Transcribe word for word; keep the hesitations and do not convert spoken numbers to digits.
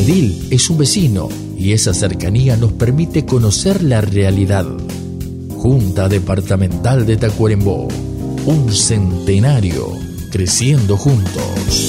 edil es un vecino y esa cercanía nos permite conocer la realidad. Junta Departamental de Tacuarembó, un centenario creciendo juntos.